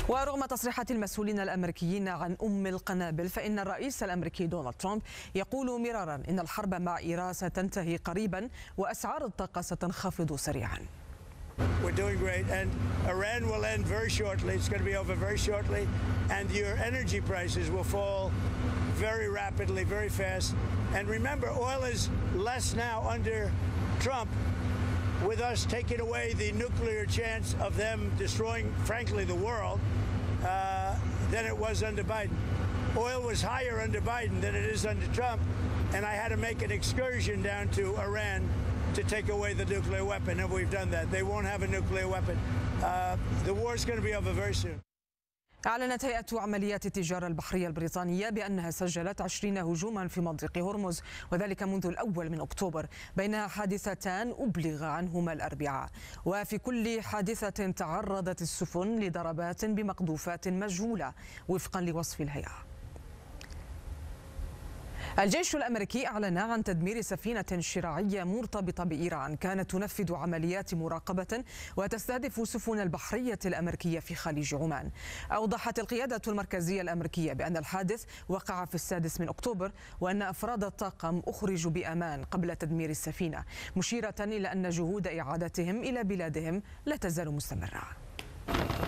ورغم تصريحات المسؤولين الأمريكيين عن القنابل، فإن الرئيس الأمريكي دونالد ترامب يقول مرارا إن الحرب مع إيران ستنتهي قريبا وأسعار الطاقة ستنخفض سريعا. We're doing great, and Iran will end very shortly. It's going to be over very shortly, and your energy prices will fall very rapidly, very fast. And remember, oil is less now under Trump, with us taking away the nuclear chance of them destroying, frankly, the world, than it was under Biden. Oil was higher under Biden than it is under Trump, and I had to make an excursion down to Iran to take away the nuclear weapon, and we've done that. They won't have a nuclear weapon. The war is going to be over very soon. أعلنت هيئة عمليات التجارة البحرية البريطانية بأنها سجلت 20 هجوما في مضيق هرمز، وذلك منذ الأول من أكتوبر، بينها حادثتان أبلغ عنهما الأربعاء. وفي كل حادثة تعرضت السفن لضربات بمقذوفات مجهولة وفقا لوصف الهيئة. الجيش الأمريكي أعلن عن تدمير سفينة شراعية مرتبطة بإيران كانت تنفذ عمليات مراقبة وتستهدف سفن البحرية الأمريكية في خليج عمان. أوضحت القيادة المركزية الأمريكية بأن الحادث وقع في 6 من أكتوبر، وأن أفراد الطاقم أخرجوا بأمان قبل تدمير السفينة، مشيرة إلى أن جهود إعادتهم إلى بلادهم لا تزال مستمرة.